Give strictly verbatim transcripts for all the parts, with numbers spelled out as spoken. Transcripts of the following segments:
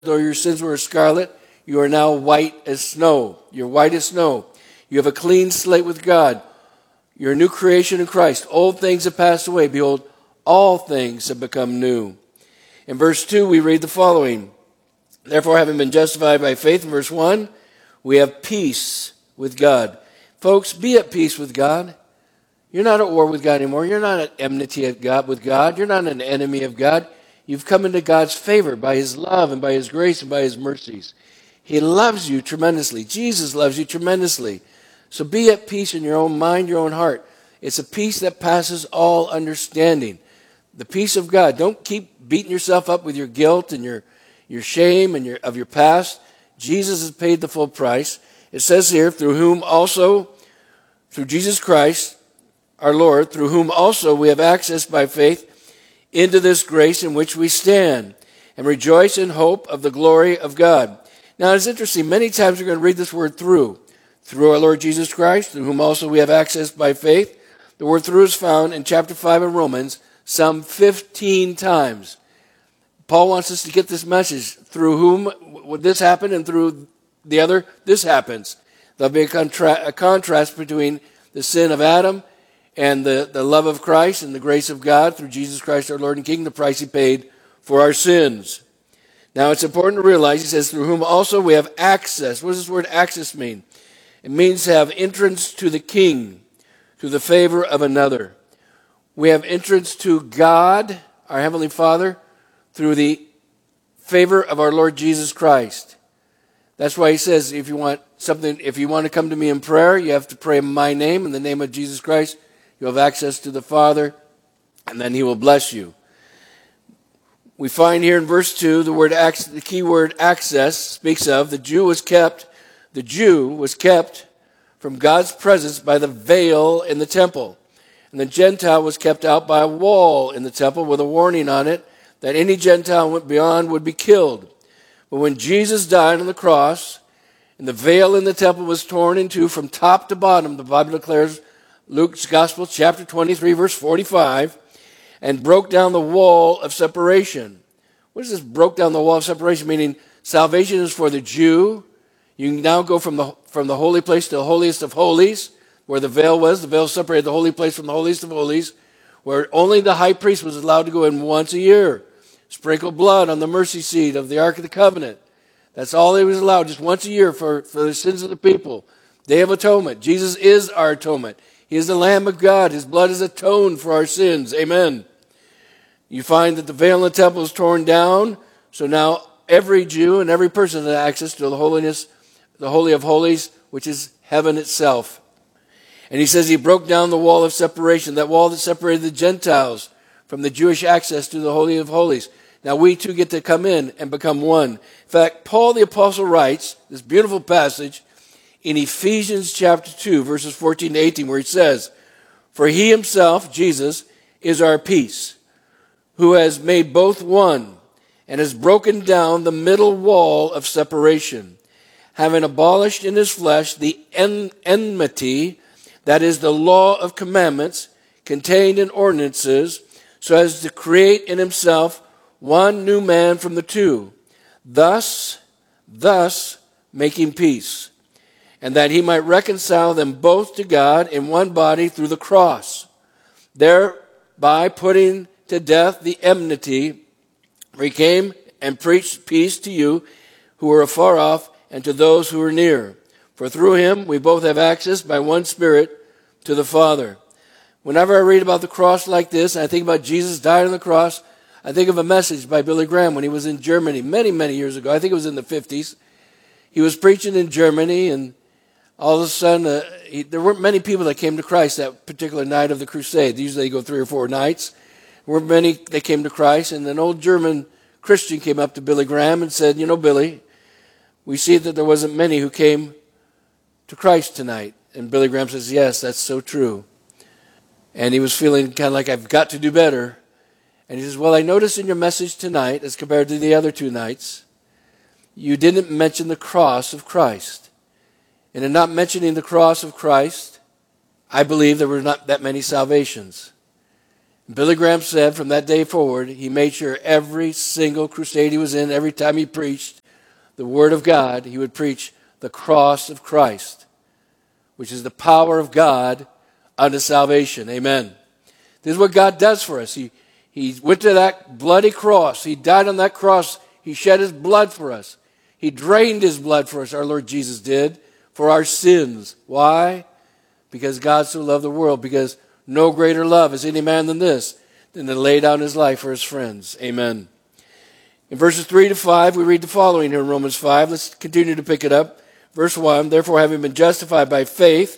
though your sins were as scarlet, you are now white as snow. You're white as snow. You have a clean slate with God. You're a new creation in Christ. Old things have passed away. Behold, all things have become new. In verse two, we read the following. Therefore, having been justified by faith, in verse one, we have peace with God. Folks, be at peace with God. You're not at war with God anymore. You're not at enmity of God, with God. You're not an enemy of God. You've come into God's favor by His love and by His grace and by His mercies. He loves you tremendously. Jesus loves you tremendously. So be at peace in your own mind, your own heart. It's a peace that passes all understanding. The peace of God. Don't keep beating yourself up with your guilt and your, your shame and your of your past. Jesus has paid the full price. It says here, through whom also, through Jesus Christ, our Lord, through whom also we have access by faith into this grace in which we stand and rejoice in hope of the glory of God. Now, it's interesting. Many times we're going to read this word through. Through our Lord Jesus Christ, through whom also we have access by faith. The word through is found in chapter five of Romans some fifteen times. Paul wants us to get this message. Through whom would this happen, and through the other, this happens. There'll be a, contra- a contrast between the sin of Adam and the, the love of Christ and the grace of God through Jesus Christ our Lord and King, the price He paid for our sins. Now, it's important to realize, he says, through whom also we have access. What does this word access mean? It means to have entrance to the King, to the favor of another. We have entrance to God, our Heavenly Father, through the favor of our Lord Jesus Christ. That's why he says, if you want something, if you want to come to me in prayer, you have to pray in my name, in the name of Jesus Christ. You'll have access to the Father, and then He will bless you. We find here in verse two, the word the key word access speaks of the Jew was kept The Jew was kept from God's presence by the veil in the temple. And the Gentile was kept out by a wall in the temple with a warning on it that any Gentile who went beyond would be killed. But when Jesus died on the cross, and the veil in the temple was torn in two from top to bottom, the Bible declares, Luke's Gospel, chapter twenty-three, verse forty-five, and broke down the wall of separation. What is this broke down the wall of separation? Meaning salvation is for the Jew. You can now go from the from the holy place to the holiest of holies, where the veil was. The veil separated the holy place from the holiest of holies, where only the high priest was allowed to go in once a year. Sprinkle blood on the mercy seat of the Ark of the Covenant. That's all he was allowed, just once a year for, for the sins of the people. Day of Atonement. Jesus is our atonement. He is the Lamb of God. His blood is atoned for our sins. Amen. You find that the veil in the temple is torn down, so now every Jew and every person has access to the holiness, the Holy of Holies, which is heaven itself. And he says he broke down the wall of separation, that wall that separated the Gentiles from the Jewish access to the Holy of Holies. Now we too get to come in and become one. In fact, Paul the Apostle writes this beautiful passage in Ephesians chapter two, verses fourteen to eighteen, where he says, "For he himself, Jesus, is our peace, who has made both one, and has broken down the middle wall of separation, having abolished in his flesh the en- enmity, that is the law of commandments contained in ordinances, so as to create in himself one new man from the two, thus, thus making peace, and that he might reconcile them both to God in one body through the cross, thereby putting to death the enmity. For he came and preached peace to you who were afar off, and to those who are near. For through him we both have access by one Spirit to the Father." Whenever I read about the cross like this, and I think about Jesus died on the cross, I think of a message by Billy Graham when he was in Germany many, many years ago. I think it was in the fifties. He was preaching in Germany, and all of a sudden, uh, he, there weren't many people that came to Christ that particular night of the crusade. Usually they go three or four nights. There weren't many that came to Christ, and an old German Christian came up to Billy Graham and said, "You know, Billy, we see that there wasn't many who came to Christ tonight." And Billy Graham says, "Yes, that's so true." And he was feeling kind of like, "I've got to do better." And he says, "Well, I noticed in your message tonight, as compared to the other two nights, you didn't mention the cross of Christ. And in not mentioning the cross of Christ, I believe there were not that many salvations. Billy Graham said from that day forward, he made sure every single crusade he was in, every time he preached the Word of God, he would preach the cross of Christ, which is the power of God unto salvation. Amen. This is what God does for us. He, he went to that bloody cross. He died on that cross. He shed his blood for us. He drained his blood for us, our Lord Jesus did, for our sins. Why? Because God so loved the world, because no greater love is any man than this, than to lay down his life for his friends. Amen. In verses three to five, we read the following here in Romans five. Let's continue to pick it up. Verse one, therefore, having been justified by faith,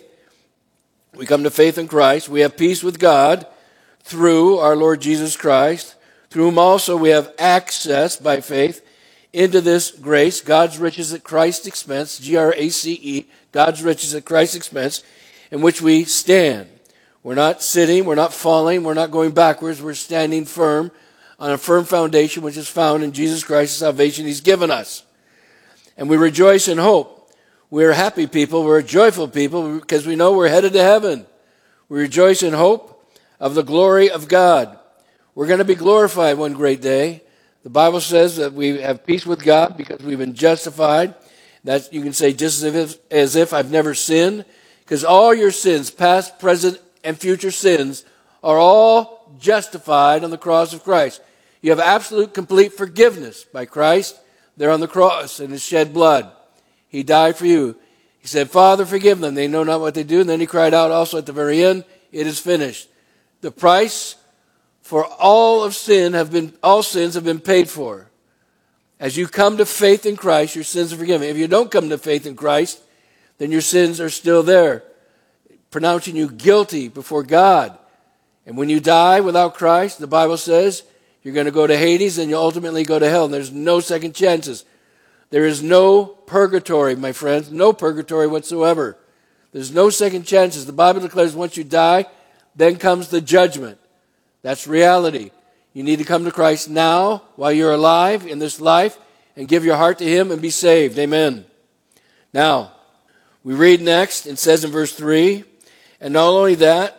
we come to faith in Christ. We have peace with God through our Lord Jesus Christ, through whom also we have access by faith into this grace, God's riches at Christ's expense, G R A C E, God's riches at Christ's expense, in which we stand. We're not sitting, we're not falling, we're not going backwards, we're standing firm on a firm foundation which is found in Jesus Christ's salvation he's given us. And we rejoice in hope. We're happy people, we're joyful people because we know we're headed to heaven. We rejoice in hope of the glory of God. We're going to be glorified one great day. The Bible says that we have peace with God because we've been justified. That you can say just as if, as if I've never sinned, because all your sins, past, present, and future sins, are all justified on the cross of Christ. You have absolute, complete forgiveness by Christ there on the cross and his shed blood. He died for you. He said, Father, forgive them. They know not what they do. And then he cried out also at the very end, it is finished. The price for all of sin have been, all sins have been paid for. As you come to faith in Christ, your sins are forgiven. If you don't come to faith in Christ, then your sins are still there, pronouncing you guilty before God. And when you die without Christ, the Bible says you're going to go to Hades and you'll ultimately go to hell. And there's no second chances. There is no purgatory, my friends, no purgatory whatsoever. There's no second chances. The Bible declares once you die, then comes the judgment. That's reality. You need to come to Christ now while you're alive in this life and give your heart to him and be saved. Amen. Now, we read next, it says in verse three, and not only that,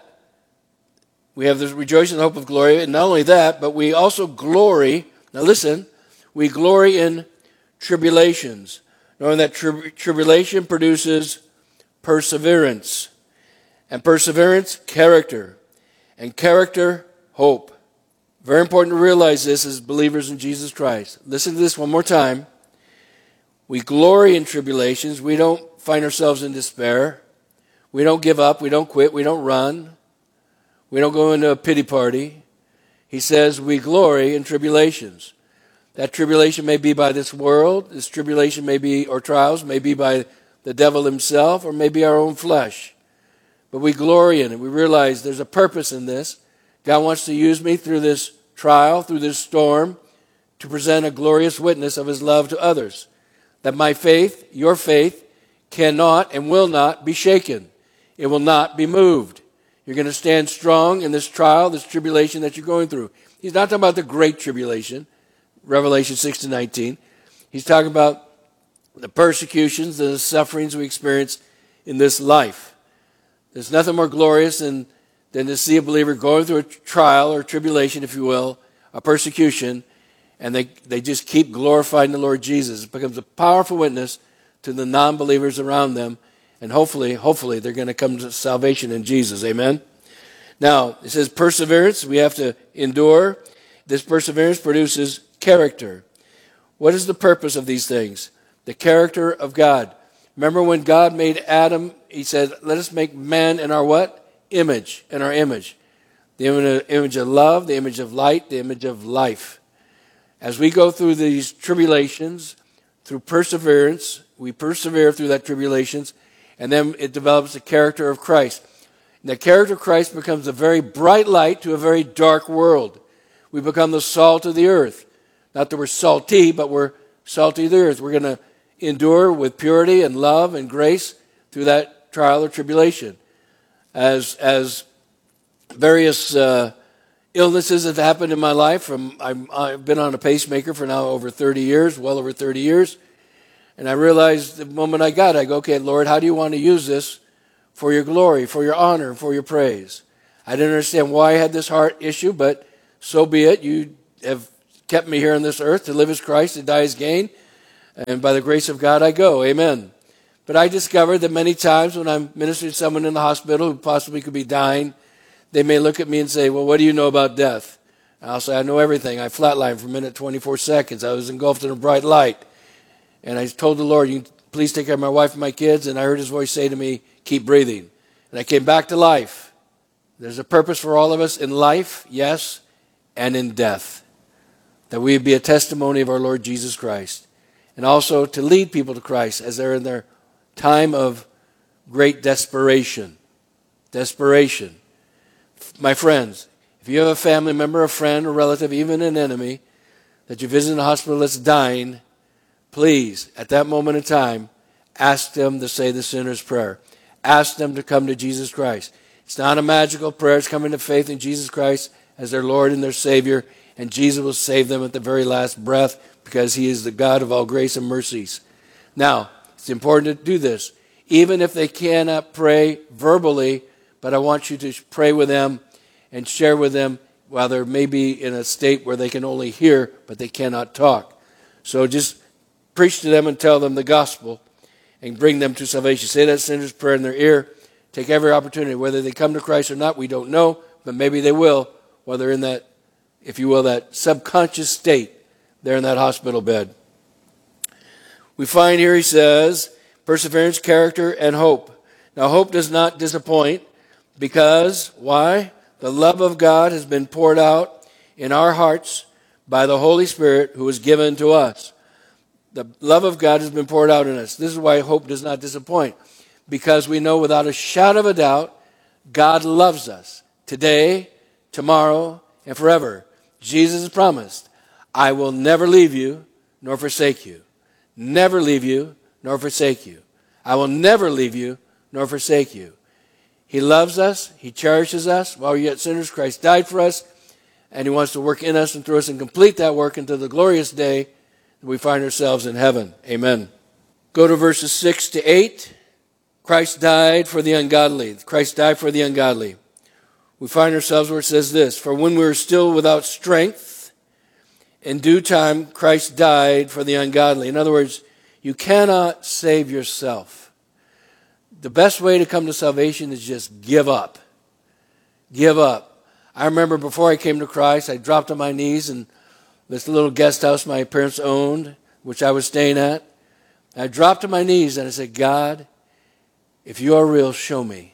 we have the rejoicing and hope of glory, and not only that, but we also glory, now listen, we glory in tribulations, knowing that tri- tribulation produces perseverance, and perseverance, character, and character, hope. Very important to realize this as believers in Jesus Christ. Listen to this one more time. We glory in tribulations. We don't find ourselves in despair. We don't give up. We don't quit. We don't run. We don't go into a pity party. He says we glory in tribulations. That tribulation may be by this world. This tribulation may be, or trials, may be by the devil himself, or may be our own flesh. But we glory in it. We realize there's a purpose in this. God wants to use me through this trial, through this storm, to present a glorious witness of his love to others. That my faith, your faith, cannot and will not be shaken. It will not be moved. You're going to stand strong in this trial, this tribulation that you're going through. He's not talking about the great tribulation, Revelation six to nineteen. He's talking about the persecutions, the sufferings we experience in this life. There's nothing more glorious than than to see a believer going through a trial or tribulation, if you will, a persecution, and they, they just keep glorifying the Lord Jesus. It becomes a powerful witness to the non-believers around them, and hopefully, hopefully they're going to come to salvation in Jesus. Amen? Now, it says perseverance. We have to endure. This perseverance produces character. What is the purpose of these things? The character of God. Remember when God made Adam, he said, let us make man in our what? Image, in our image. The image of love, the image of light, the image of life. As we go through these tribulations, through perseverance, we persevere through that tribulations, and then it develops the character of Christ. And the character of Christ becomes a very bright light to a very dark world. We become the salt of the earth. Not that we're salty, but we're salty of the earth. We're going to endure with purity and love and grace through that trial or tribulation. As as various uh, illnesses have happened in my life, from I'm, I've been on a pacemaker for now over thirty years, well over thirty years, and I realized the moment I got it, I go, okay, Lord, how do you want to use this for your glory, for your honor, for your praise? I didn't understand why I had this heart issue, but so be it. You have kept me here on this earth to live as Christ, to die as gain. And by the grace of God, I go. Amen. But I discovered that many times when I'm ministering to someone in the hospital who possibly could be dying, they may look at me and say, well, what do you know about death? And I'll say, I know everything. I flatlined for a minute, twenty-four seconds. I was engulfed in a bright light. And I told the Lord, you please take care of my wife and my kids. And I heard his voice say to me, keep breathing. And I came back to life. There's a purpose for all of us in life, yes, and in death. That we be a testimony of our Lord Jesus Christ. And also to lead people to Christ as they're in their time of great desperation. Desperation. My friends, if you have a family member, a friend, a relative, even an enemy that you visit in the hospital that's dying, please, at that moment in time, ask them to say the sinner's prayer. Ask them to come to Jesus Christ. It's not a magical prayer. It's coming to faith in Jesus Christ as their Lord and their Savior, and Jesus will save them at the very last breath because he is the God of all grace and mercies. Now, it's important to do this, even if they cannot pray verbally, but I want you to pray with them and share with them while they may be in a state where they can only hear, but they cannot talk. So just preach to them and tell them the gospel and bring them to salvation. Say that sinner's prayer in their ear. Take every opportunity. Whether they come to Christ or not, we don't know, but maybe they will while they're in that, if you will, that subconscious state there in that hospital bed. We find here he says, perseverance, character, and hope. Now, hope does not disappoint because, why? The love of God has been poured out in our hearts by the Holy Spirit who was given to us. The love of God has been poured out in us. This is why hope does not disappoint. Because we know without a shadow of a doubt, God loves us today, tomorrow, and forever. Jesus has promised, I will never leave you nor forsake you. Never leave you nor forsake you. I will never leave you nor forsake you. He loves us. He cherishes us. While we're yet sinners, Christ died for us. And he wants to work in us and through us and complete that work until the glorious day that we find ourselves in heaven. Amen. Go to verses six to eight. Christ died for the ungodly. Christ died for the ungodly. We find ourselves where it says this, for when we were still without strength, in due time Christ died for the ungodly. In other words, you cannot save yourself. The best way to come to salvation is just give up. Give up. I remember before I came to Christ, I dropped on my knees in this little guest house my parents owned, which I was staying at. I dropped on my knees and I said, God, if you are real, show me.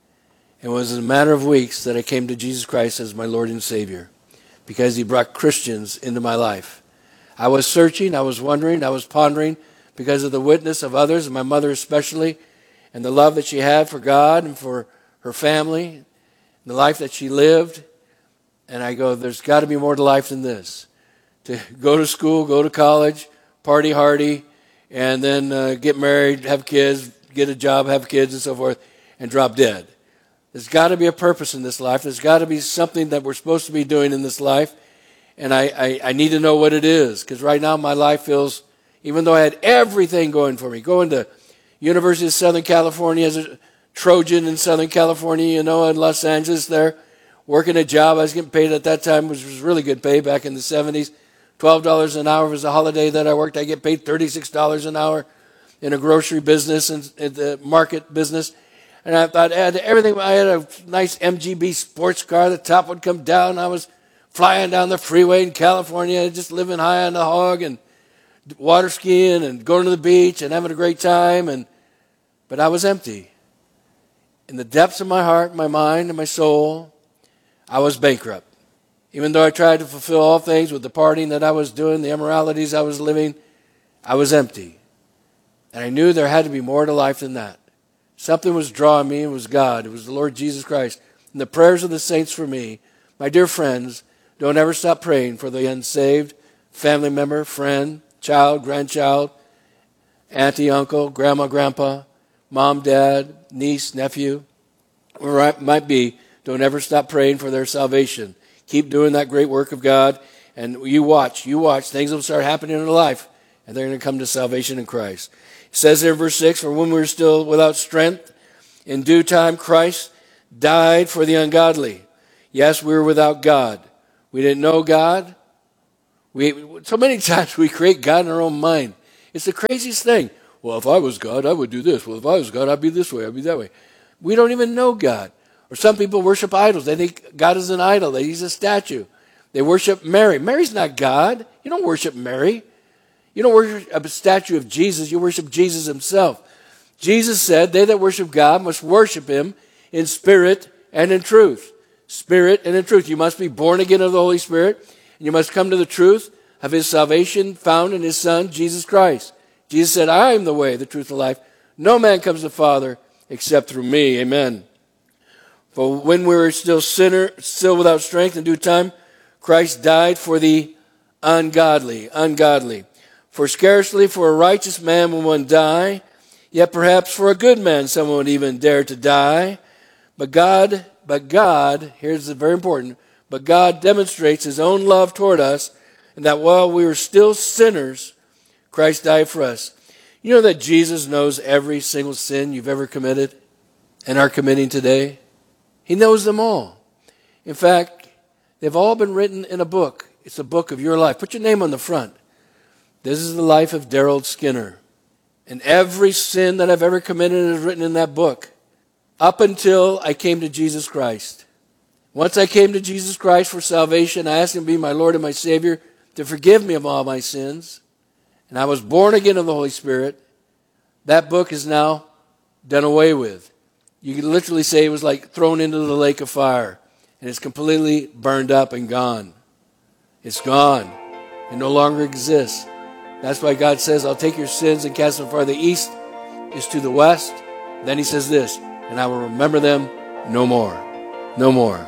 It was in a matter of weeks that I came to Jesus Christ as my Lord and Savior because he brought Christians into my life. I was searching, I was wondering, I was pondering because of the witness of others, and my mother especially, and the love that she had for God and for her family, and the life that she lived. And I go, there's got to be more to life than this. To go to school, go to college, party hardy, and then uh, get married, have kids, get a job, have kids, and so forth, and drop dead. There's got to be a purpose in this life. There's got to be something that we're supposed to be doing in this life, and I, I, I need to know what it is, because right now my life feels, even though I had everything going for me, going to University of Southern California as a Trojan in Southern California, you know, in Los Angeles there, working a job. I was getting paid at that time, which was really good pay back in the seventies. twelve dollars an hour was a holiday that I worked. I get paid thirty-six dollars an hour in a grocery business and in the market business. And I thought I had everything. I had a nice M G B sports car. The top would come down. I was flying down the freeway in California, just living high on the hog and water skiing and going to the beach and having a great time. And but I was empty. In the depths of my heart, my mind, and my soul, I was bankrupt. Even though I tried to fulfill all things with the partying that I was doing, the immoralities I was living, I was empty. And I knew there had to be more to life than that. Something was drawing me. It was God. It was the Lord Jesus Christ. And the prayers of the saints for me, my dear friends, don't ever stop praying for the unsaved, family member, friend, child, grandchild, auntie, uncle, grandma, grandpa, mom, dad, niece, nephew, wherever it might be. Don't ever stop praying for their salvation. Keep doing that great work of God, and you watch, you watch. Things will start happening in their life, and they're going to come to salvation in Christ. It says there in verse six, for when we were still without strength, in due time Christ died for the ungodly. Yes, we were without God. We didn't know God. We, so many times we create God in our own mind. It's the craziest thing. Well, if I was God, I would do this. Well, if I was God, I'd be this way, I'd be that way. We don't even know God. Or some people worship idols. They think God is an idol. They use a statue. They worship Mary. Mary's not God. You don't worship Mary. You don't worship a statue of Jesus. You worship Jesus himself. Jesus said, they that worship God must worship him in spirit and in truth. Spirit and in truth. You must be born again of the Holy Spirit, and you must come to the truth of his salvation found in his Son, Jesus Christ. Jesus said, I am the way, the truth, and the life. No man comes to the Father except through me. Amen. For when we were still sinner, still without strength, in due time, Christ died for the ungodly. Ungodly. For scarcely for a righteous man will one die, yet perhaps for a good man someone would even dare to die. But God, but God, here's the very important, but God demonstrates his own love toward us, and that while we were still sinners, Christ died for us. You know that Jesus knows every single sin you've ever committed and are committing today? He knows them all. In fact, they've all been written in a book. It's a book of your life. Put your name on the front. This is the life of Daryl Skinner. And every sin that I've ever committed is written in that book, up until I came to Jesus Christ. Once I came to Jesus Christ for salvation, I asked him to be my Lord and my Savior, to forgive me of all my sins. And I was born again of the Holy Spirit. That book is now done away with. You could literally say it was like thrown into the lake of fire. And it's completely burned up and gone. It's gone. It no longer exists. That's why God says, I'll take your sins and cast them far. The east is to the west. Then he says this, and I will remember them no more. No more.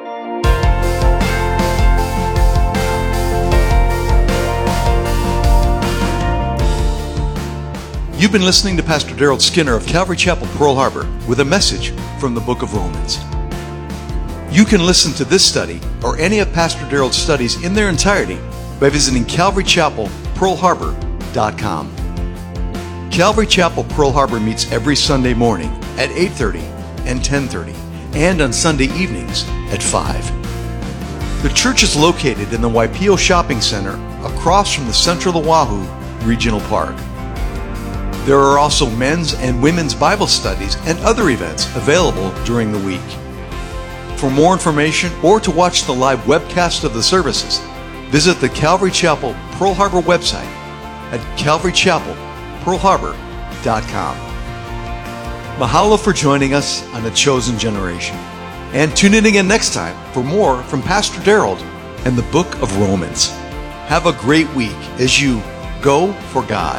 You've been listening to Pastor Daryl Skinner of Calvary Chapel, Pearl Harbor, with a message from the book of Romans. You can listen to this study or any of Pastor Daryl's studies in their entirety by visiting calvary chapel pearl harbor dot com. Calvary Chapel, Pearl Harbor meets every Sunday morning at eight thirty and ten thirty, and on Sunday evenings at five. The church is located in the Waipio Shopping Center across from the Central Oahu Regional Park. There are also men's and women's Bible studies and other events available during the week. For more information or to watch the live webcast of the services, visit the Calvary Chapel Pearl Harbor website at calvary chapel pearl harbor dot com. Mahalo for joining us on The Chosen Generation. And tune in again next time for more from Pastor Daryl and the book of Romans. Have a great week as you go for God.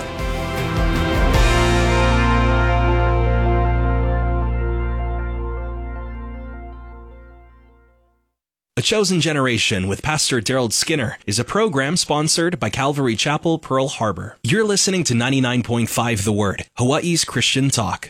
The Chosen Generation with Pastor Daryl Skinner is a program sponsored by Calvary Chapel, Pearl Harbor. You're listening to ninety-nine point five The Word, Hawaii's Christian talk.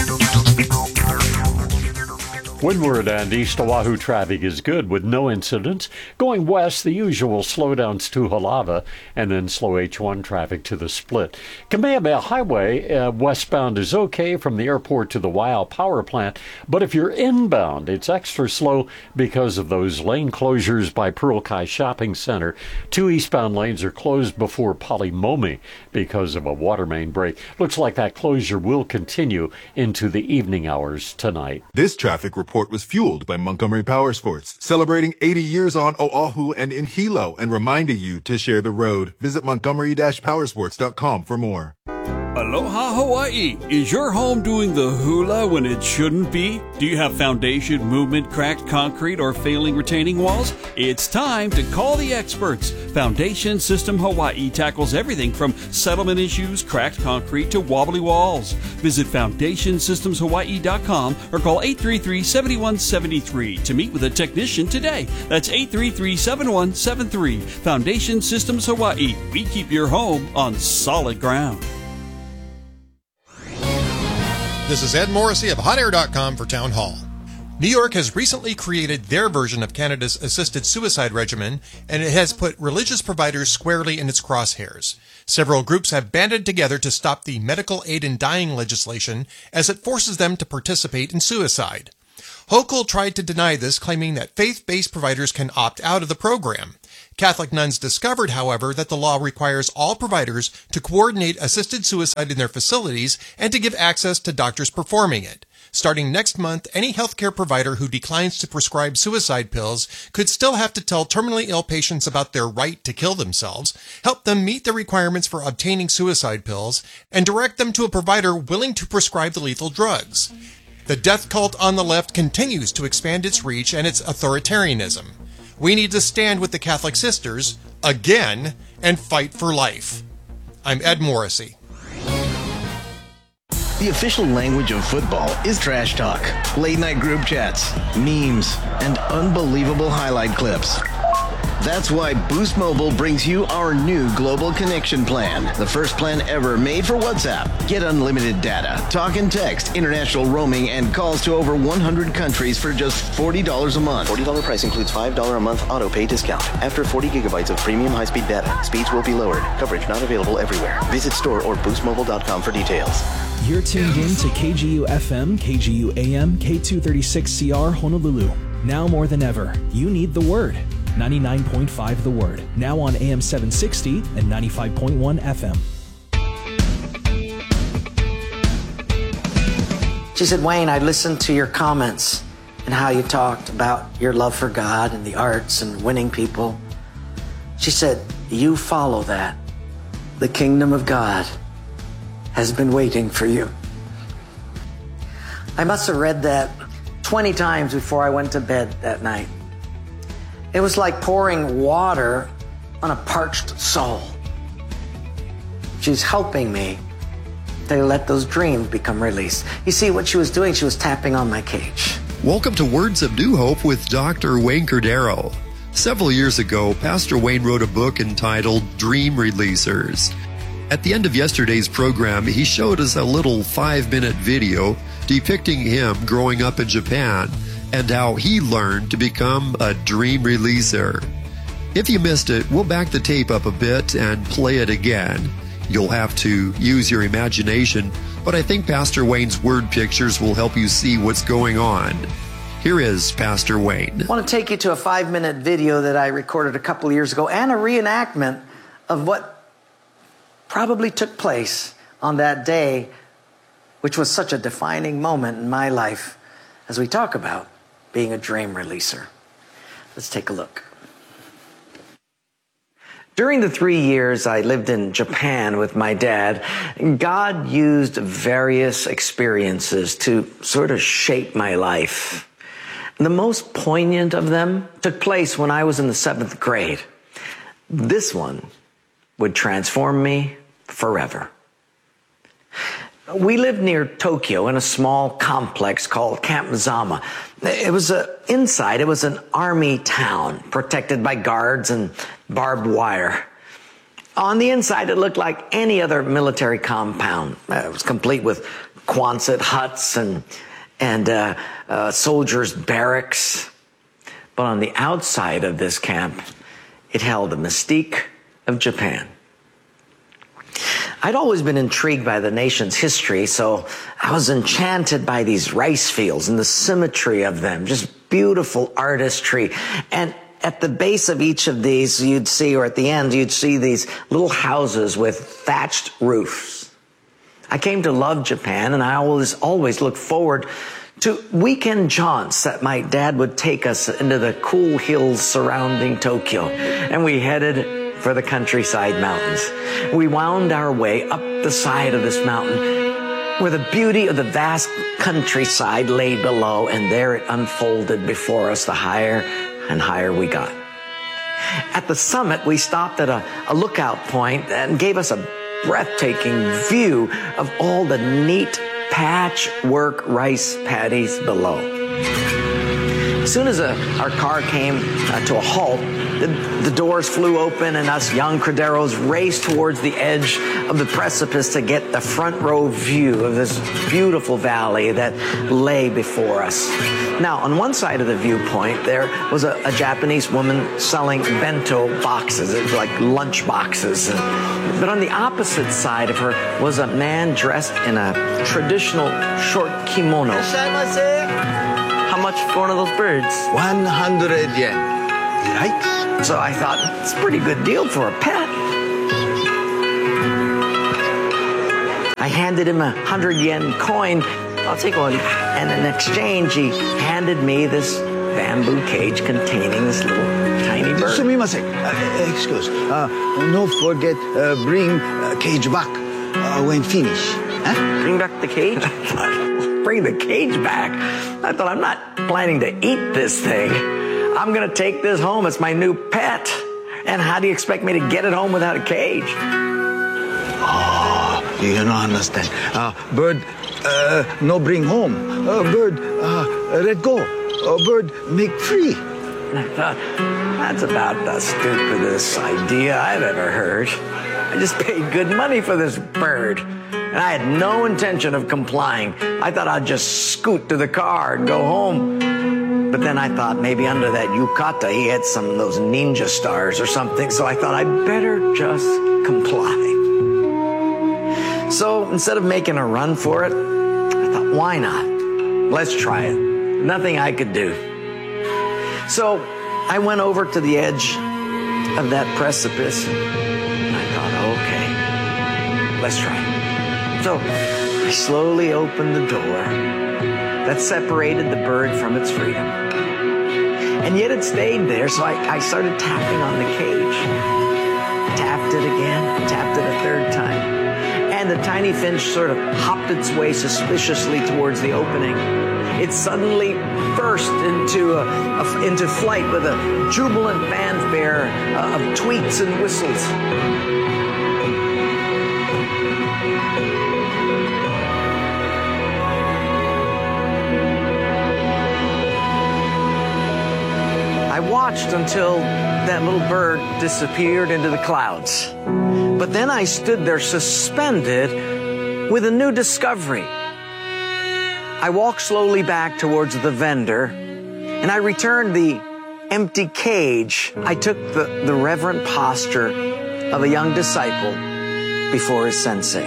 Windward and East Oahu traffic is good with no incidents. Going west, the usual slowdowns to Halava and then slow H one traffic to the Split. Kamehameha Highway uh, westbound is okay from the airport to the Waiau Power Plant, but if you're inbound, it's extra slow because of those lane closures by Pearl Kai Shopping Center. Two eastbound lanes are closed before Palimomi because of a water main break. Looks like that closure will continue into the evening hours tonight. This traffic report was fueled by Montgomery Power Sports, celebrating eighty years on Oahu and in Hilo, and reminding you to share the road. Visit montgomery dash powersports dot com for more. Aloha Hawaii! Is your home doing the hula when it shouldn't be? Do you have foundation movement, cracked concrete, or failing retaining walls? It's time to call the experts. Foundation System Hawaii tackles everything from settlement issues, cracked concrete, to wobbly walls. Visit foundation systems hawaii dot com or call eight three three, seven one seven three to meet with a technician today. That's eight three three, seven one seven three. Foundation Systems Hawaii. We keep your home on solid ground. This is Ed Morrissey of hot air dot com for Town Hall. New York has recently created their version of Canada's assisted suicide regimen, and it has put religious providers squarely in its crosshairs. Several groups have banded together to stop the medical aid in dying legislation as it forces them to participate in suicide. Hochul tried to deny this, claiming that faith-based providers can opt out of the program. Catholic nuns discovered, however, that the law requires all providers to coordinate assisted suicide in their facilities and to give access to doctors performing it. Starting next month, any healthcare provider who declines to prescribe suicide pills could still have to tell terminally ill patients about their right to kill themselves, help them meet the requirements for obtaining suicide pills, and direct them to a provider willing to prescribe the lethal drugs. The death cult on the left continues to expand its reach and its authoritarianism. We need to stand with the Catholic sisters, again, and fight for life. I'm Ed Morrissey. The official language of football is trash talk, late-night group chats, memes, and unbelievable highlight clips. That's why Boost Mobile brings you our new Global Connection Plan, the first plan ever made for WhatsApp. Get unlimited data, talk and text, international roaming, and calls to over one hundred countries for just forty dollars a month. forty dollars price includes five dollars a month auto pay discount. After forty gigabytes of premium high-speed data, speeds will be lowered. Coverage not available everywhere. Visit store or boost mobile dot com for details. You're tuned in to K G U F M, K G U A M, K two thirty-six C R Honolulu. Now more than ever, you need the Word. ninety-nine point five The Word, now on A M seven sixty and ninety-five point one F M. She said, Wayne, I listened to your comments and how you talked about your love for God and the arts and winning people. She said, you follow that. The kingdom of God has been waiting for you. I must have read that twenty times before I went to bed that night. It was like pouring water on a parched soul. She's helping me to let those dreams become released. You see, what she was doing, she was tapping on my cage. Welcome to Words of New Hope with Doctor Wayne Cordero. Several years ago, Pastor Wayne wrote a book entitled Dream Releasers. At the end of yesterday's program, he showed us a little five-minute video depicting him growing up in Japan and how he learned to become a dream releaser. If you missed it, we'll back the tape up a bit and play it again. You'll have to use your imagination, but I think Pastor Wayne's word pictures will help you see what's going on. Here is Pastor Wayne. I want to take you to a five-minute video that I recorded a couple years ago and a reenactment of what probably took place on that day, which was such a defining moment in my life as we talk about being a dream releaser. Let's take a look. During the three years I lived in Japan with my dad, God used various experiences to sort of shape my life. The most poignant of them took place when I was in the seventh grade. This one would transform me forever. We lived near Tokyo in a small complex called Camp Zama. It was a, inside, it was an army town protected by guards and barbed wire. On the inside, it looked like any other military compound. It was complete with Quonset huts and, and uh, uh, soldiers' barracks. But on the outside of this camp, it held the mystique of Japan. I'd always been intrigued by the nation's history, so I was enchanted by these rice fields and the symmetry of them, just beautiful artistry. And at the base of each of these, you'd see, or at the end, you'd see these little houses with thatched roofs. I came to love Japan, and I always, always looked forward to weekend jaunts that my dad would take us into the cool hills surrounding Tokyo. And we headed for the countryside mountains. We wound our way up the side of this mountain where the beauty of the vast countryside lay below, and there it unfolded before us the higher and higher we got. At the summit, we stopped at a, a lookout point and gave us a breathtaking view of all the neat patchwork rice paddies below. As soon as a, our car came uh, to a halt, the, the doors flew open and us young Corderos raced towards the edge of the precipice to get the front row view of this beautiful valley that lay before us. Now, on one side of the viewpoint, there was a, a Japanese woman selling bento boxes. It was like lunch boxes. But on the opposite side of her was a man dressed in a traditional short kimono. much for one of those birds? one hundred yen. Yikes. So I thought, it's a pretty good deal for a pet. I handed him a hundred yen coin. I'll take one. And in exchange, he handed me this bamboo cage containing this little tiny bird. Sumimasen. Uh, excuse. Uh, no forget, uh, bring uh, cage back uh, when finish. Huh? Bring back the cage? Bring the cage back? I thought, I'm not planning to eat this thing. I'm going to take this home. It's my new pet. And how do you expect me to get it home without a cage? Oh, you don't understand. Uh, bird, uh, no bring home. Uh, bird, uh, let go. Uh, bird, make free. And I thought, that's about the stupidest idea I've ever heard. I just paid good money for this bird. And I had no intention of complying. I thought I'd just scoot to the car and go home. But then I thought maybe under that yukata he had some of those ninja stars or something. So I thought I'd better just comply. So instead of making a run for it, I thought, why not? Let's try it. Nothing I could do. So I went over to the edge of that precipice. And I thought, okay, let's try it. So I slowly opened the door that separated the bird from its freedom. And yet it stayed there, so I, I started tapping on the cage. Tapped it again, tapped it a third time. And the tiny finch sort of hopped its way suspiciously towards the opening. It suddenly burst into, a, a, into flight with a jubilant fanfare uh, of tweets and whistles. I watched until that little bird disappeared into the clouds. But then I stood there suspended with a new discovery. I walked slowly back towards the vendor, and I returned the empty cage. I took the, the reverent posture of a young disciple before his sensei.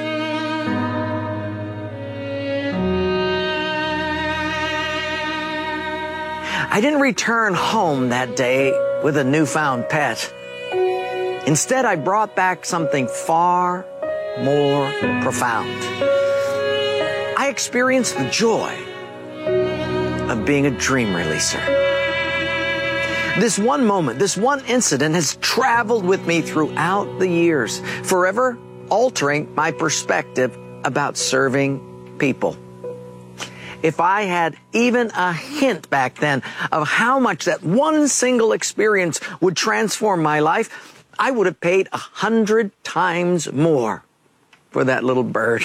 I didn't return home that day with a newfound pet. Instead, I brought back something far more profound. I experienced the joy of being a dream releaser. This one moment, this one incident has traveled with me throughout the years, forever altering my perspective about serving people. If I had even a hint back then of how much that one single experience would transform my life, I would have paid a hundred times more for that little bird.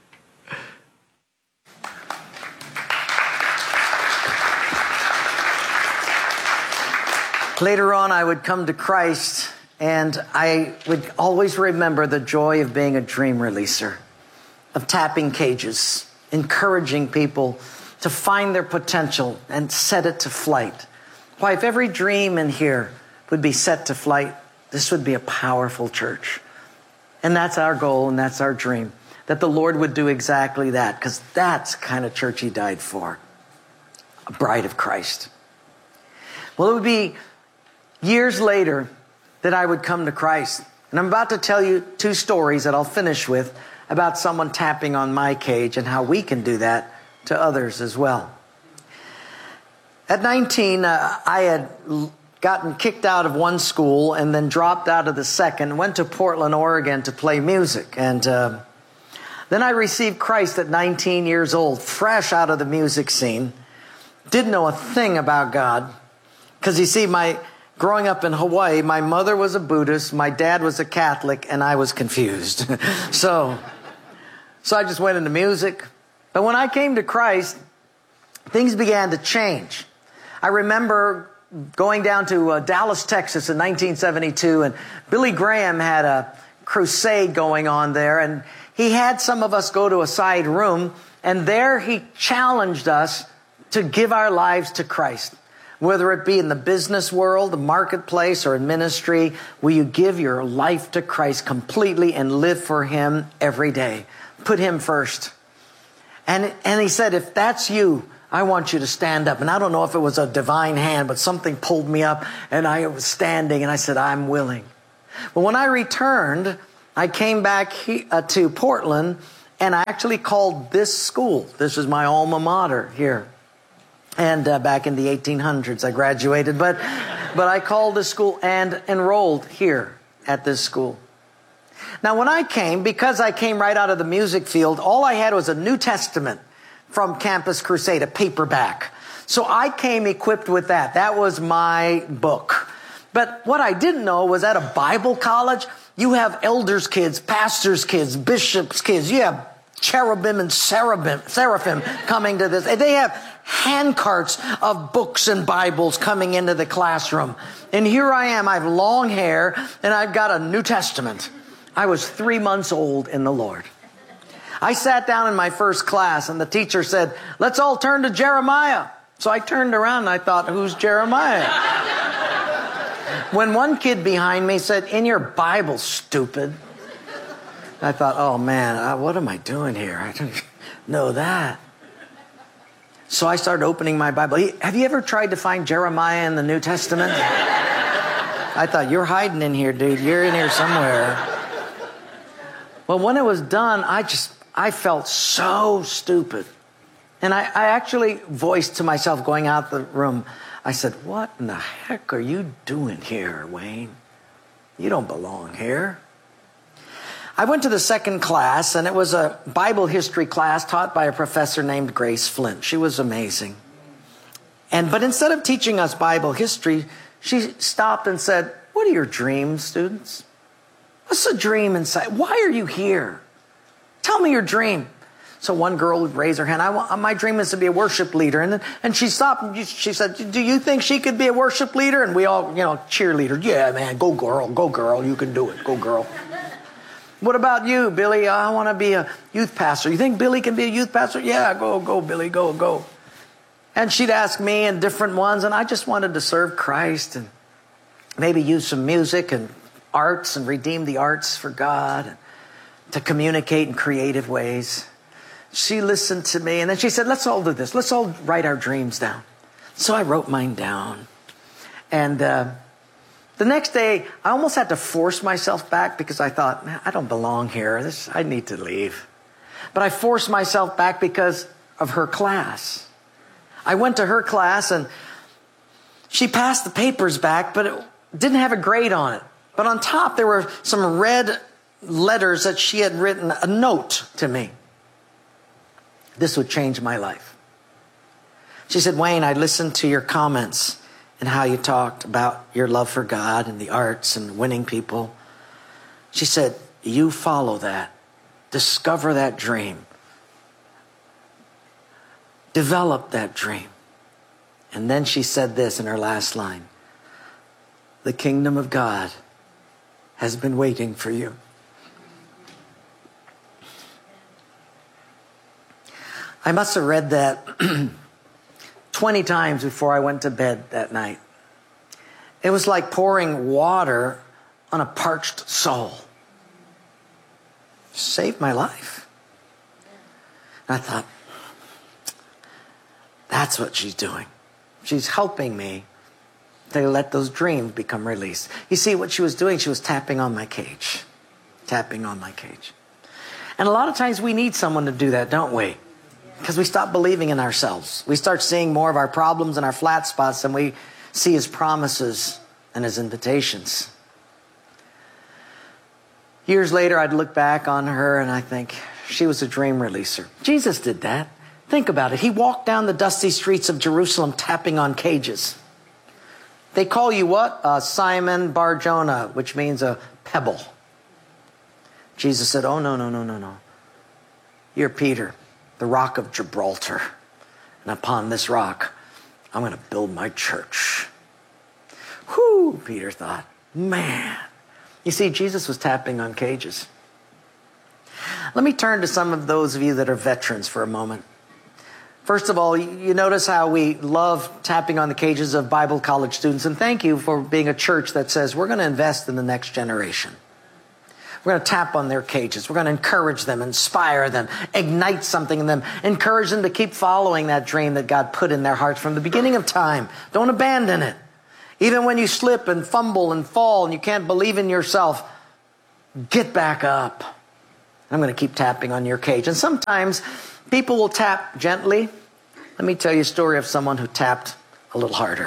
Later on, I would come to Christ, and I would always remember the joy of being a dream releaser, of tapping cages, encouraging people to find their potential and set it to flight. Why, if every dream in here would be set to flight, this would be a powerful church. And that's our goal, and that's our dream, that the Lord would do exactly that, because that's the kind of church He died for, a bride of Christ. Well, it would be years later that I would come to Christ. And I'm about to tell you two stories that I'll finish with about someone tapping on my cage and how we can do that to others as well. At nineteen, uh, I had gotten kicked out of one school and then dropped out of the second and went to Portland, Oregon to play music. And uh, then I received Christ at nineteen years old, fresh out of the music scene. Didn't know a thing about God. Because you see, my growing up in Hawaii, my mother was a Buddhist, my dad was a Catholic, and I was confused. so, so I just went into music. But when I came to Christ, things began to change. I remember going down to uh, Dallas, Texas in nineteen seventy-two, and Billy Graham had a crusade going on there, and he had some of us go to a side room, and there he challenged us to give our lives to Christ. Whether it be in the business world, the marketplace, or in ministry, will you give your life to Christ completely and live for Him every day? Put Him first. And, and he said, if that's you, I want you to stand up. And I don't know if it was a divine hand, but something pulled me up and I was standing and I said, I'm willing. But when I returned, I came back he, uh, to Portland and I actually called this school. This is my alma mater here. And uh, back in the eighteen hundreds, I graduated. But, but I called this school and enrolled here at this school. Now, when I came, because I came right out of the music field, all I had was a New Testament from Campus Crusade, a paperback. So I came equipped with that. That was my book. But what I didn't know was at a Bible college, you have elders' kids, pastors' kids, bishops' kids. You have cherubim and seraphim, seraphim coming to this. They have hand carts of books and Bibles coming into the classroom. And here I am. I have long hair and I've got a New Testament. I was three months old in the Lord. I sat down in my first class and the teacher said, let's all turn to Jeremiah. So I turned around and I thought, who's Jeremiah? When one kid behind me said, in your Bible, stupid. I thought, oh man, what am I doing here? I don't know that. So I started opening my Bible. Have you ever tried to find Jeremiah in the New Testament? I thought, you're hiding in here, dude. You're in here somewhere. Well, when it was done, I just, I felt so stupid. And I, I actually voiced to myself going out the room, I said, what in the heck are you doing here, Wayne? You don't belong here. I went to the second class, and it was a Bible history class taught by a professor named Grace Flint. She was amazing. And but instead of teaching us Bible history, she stopped and said, what are your dreams, students? What's the dream inside? Why are you here? Tell me your dream. So one girl would raise her hand. I want, my dream is to be a worship leader. And, and she stopped and she said, do you think she could be a worship leader? And we all, you know, cheerleader. Yeah, man, go girl, go girl. You can do it. Go girl. What about you, Billy? I want to be a youth pastor. You think Billy can be a youth pastor? Yeah, go, go, Billy, go, go. And she'd ask me and different ones, and I just wanted to serve Christ and maybe use some music and arts and redeem the arts for God, and to communicate in creative ways. She listened to me, and then she said, let's all do this. Let's all write our dreams down. So I wrote mine down. And uh, the next day, I almost had to force myself back because I thought, man, I don't belong here. This, I need to leave. But I forced myself back because of her class. I went to her class, and she passed the papers back, but it didn't have a grade on it. But on top, there were some red letters that she had written a note to me. This would change my life. She said, Wayne, I listened to your comments and how you talked about your love for God and the arts and winning people. She said, you follow that. Discover that dream. Develop that dream. And then she said this in her last line. The kingdom of God has been waiting for you. I must have read that twenty times before I went to bed that night. It was like pouring water on a parched soul. Saved my life. And I thought, that's what she's doing. She's helping me to let those dreams become released. You see, what she was doing, she was tapping on my cage. Tapping on my cage. And a lot of times we need someone to do that, don't we? Because we stop believing in ourselves. We start seeing more of our problems and our flat spots than we see his promises and his invitations. Years later, I'd look back on her and I think, she was a dream releaser. Jesus did that. Think about it. He walked down the dusty streets of Jerusalem tapping on cages. They call you what? Uh, Simon Bar-Jonah, which means a pebble. Jesus said, oh, no, no, no, no, no. You're Peter, the rock of Gibraltar. And upon this rock, I'm going to build my church. Whew, Peter thought, man. You see, Jesus was tapping on cages. Let me turn to some of those of you that are veterans for a moment. First of all, you notice how we love tapping on the cages of Bible college students. And thank you for being a church that says we're going to invest in the next generation. We're going to tap on their cages. We're going to encourage them, inspire them, ignite something in them, encourage them to keep following that dream that God put in their hearts from the beginning of time. Don't abandon it. Even when you slip and fumble and fall and you can't believe in yourself, get back up. I'm going to keep tapping on your cage. And sometimes people will tap gently. Let me tell you a story of someone who tapped a little harder.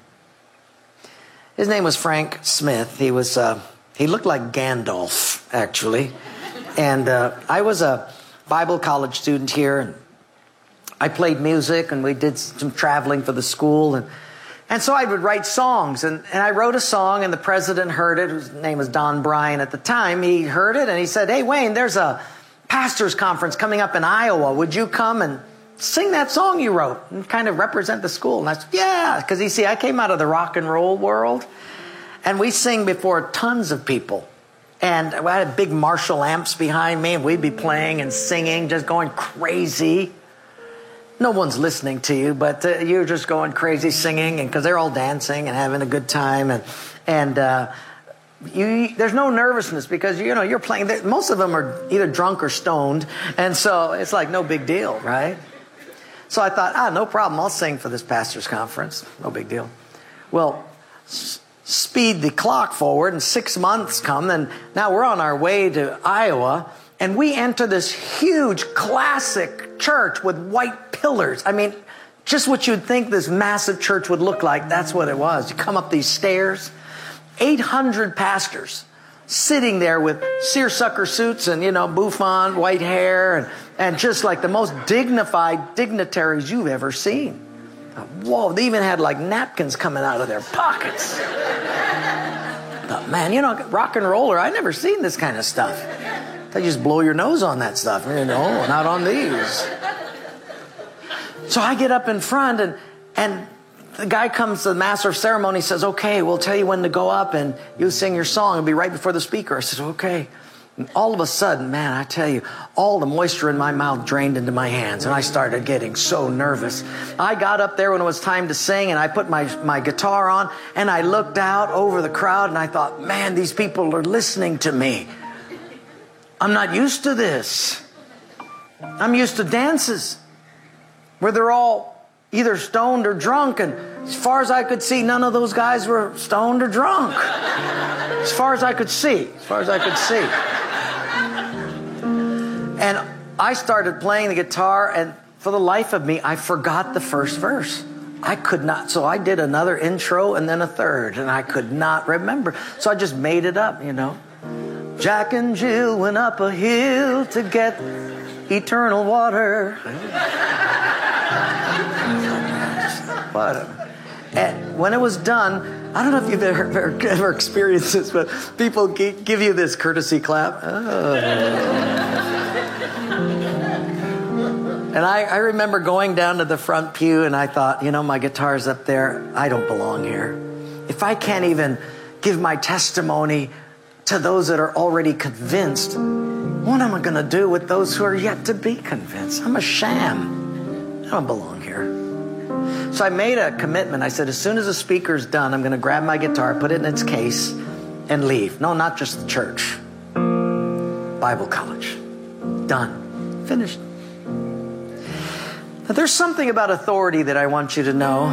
His name was Frank Smith. He was, uh, he looked like Gandalf, actually. And uh, I was a Bible college student here, and I played music, and we did some traveling for the school, and and so I would write songs, and, and I wrote a song, and the president heard it. His name was Don Bryan at the time. He heard it, and he said, "Hey, Wayne, there's a pastor's conference coming up in Iowa. Would you come and sing that song you wrote and kind of represent the school?" And I said, "Yeah," because you see, I came out of the rock and roll world, and we sing before tons of people. And I had big Marshall amps behind me, and we'd be playing and singing, just going crazy. No one's listening to you, but uh, you're just going crazy singing, and because they're all dancing and having a good time, and and uh, you there's no nervousness because you know you're playing. Most of them are either drunk or stoned, and so it's like no big deal, right? So I thought, ah, no problem. I'll sing for this pastor's conference. No big deal. Well, s- speed the clock forward, and six months come, and now we're on our way to Iowa, and we enter this huge classic church with white pillars. I mean, just what you'd think this massive church would look like, that's what it was. You come up these stairs, eight hundred pastors sitting there with seersucker suits and, you know, bouffant, white hair, and, and just like the most dignified dignitaries you've ever seen. Whoa, they even had like napkins coming out of their pockets. But man, you know, rock and roller, I never seen this kind of stuff. They just blow your nose on that stuff, you know, not on these. So I get up in front, and and the guy comes, the master of ceremony, says, "Okay, we'll tell you when to go up, and you sing your song. It'll be right before the speaker." I said, "Okay." And all of a sudden, man, I tell you, all the moisture in my mouth drained into my hands, and I started getting so nervous. I got up there when it was time to sing, and I put my, my guitar on, and I looked out over the crowd, and I thought, man, these people are listening to me. I'm not used to this. I'm used to dances where they're all either stoned or drunk, and as far as I could see, none of those guys were stoned or drunk. As far as I could see, as far as I could see. And I started playing the guitar, and for the life of me, I forgot the first verse. I could not, so I did another intro and then a third, and I could not remember. So I just made it up, you know. Jack and Jill went up a hill to get eternal water. Whatever. And when it was done, I don't know if you've ever, ever, ever experienced this, but people give you this courtesy clap. Oh. And I, I remember going down to the front pew, and I thought, you know, my guitar's up there. I don't belong here. If I can't even give my testimony to those that are already convinced, what am I going to do with those who are yet to be convinced? I'm a sham. I don't belong here. So I made a commitment. I said, as soon as the speaker's done, I'm going to grab my guitar, put it in its case, and leave. No, not just the church. Bible college. Done. Finished. Now, there's something about authority that I want you to know.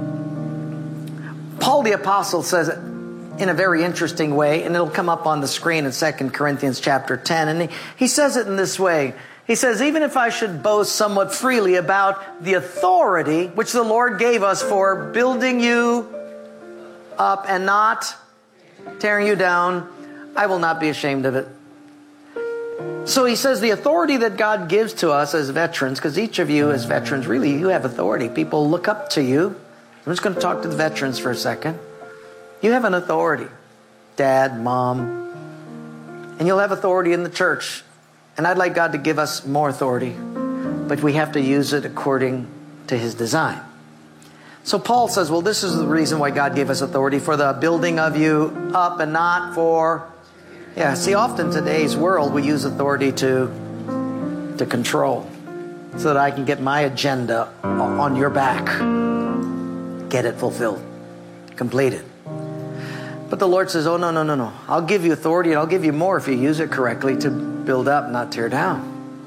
Paul the Apostle says it in a very interesting way, and it'll come up on the screen in Second Corinthians chapter ten. And he, he says it in this way. He says, even if I should boast somewhat freely about the authority which the Lord gave us for building you up and not tearing you down, I will not be ashamed of it. So he says the authority that God gives to us as veterans, because each of you as veterans, really, you have authority. People look up to you. I'm just going to talk to the veterans for a second. You have an authority. Dad, mom. And you'll have authority in the church. And I'd like God to give us more authority, but we have to use it according to His design. So Paul says, well, this is the reason why God gave us authority, for the building of you up and not for... Yeah, see, often in today's world, we use authority to, to control, so that I can get my agenda on your back. Get it fulfilled, completed. But the Lord says, oh, no, no, no, no. I'll give you authority and I'll give you more if you use it correctly to build up, not tear down.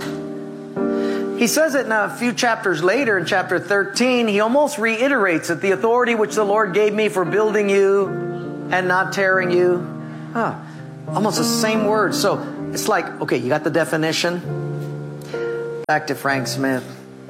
He says it in a few chapters later, in chapter thirteen, he almost reiterates it. The authority which the Lord gave me for building you and not tearing you. Huh. Almost the same words. So it's like, okay, you got the definition. Back to Frank Smith.